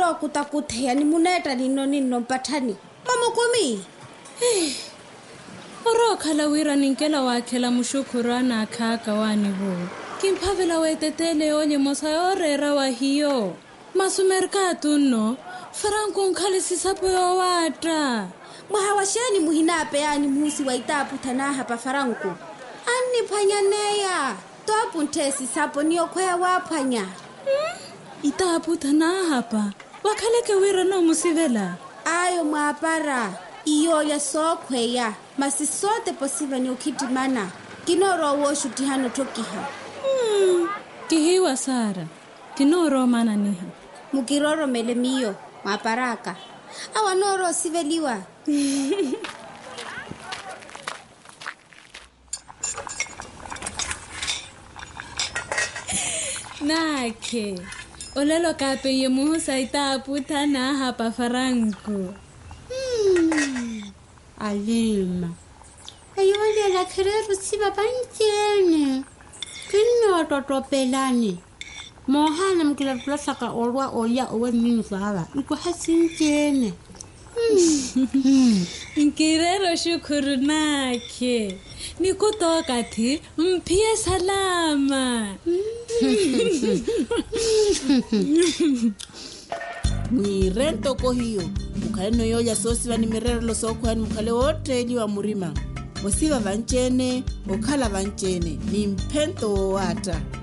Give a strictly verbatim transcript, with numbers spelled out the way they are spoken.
ro kutakuthea ni muneta nino nino mpathani mama kumi ro khala wira ninkela wakhela mushukurana khaka wani bo kimphavela wetetele onye mosa yorera wa hiyo masumerka tunno Franco nkhale sisapo yo wata mahawashani muhinape yani musi waitapu tanaha pa Franco ani phanyaneya topu ntesi sapo niyo khoya waphanya hmm? Itapu tanaha pa wakhaleke wira no musivela ayo mwapara iyo ya sokhweya masisote posiva ni ukitimana kinoro wo shutihano tokiha hmm. Kihiwa Sara kinoro mana niha mukiroro mele miyo maparaka awanoro siveliwa Nake olelo kape ye musa itapu tanaha pa Franco hmm. Alima ayole la khereru siba banjene kinno totopelani mohana mkila plasaka olwa oya owe nini sawa iko hasinjene Nkirero shukuru nake nikutoka ti mpie salama Mwirento ko hiyo mukale no yoya sosi bani mirero lo sokwani mukale wote ili wa murima osiba vanchene okhala vanchene ni mpento wata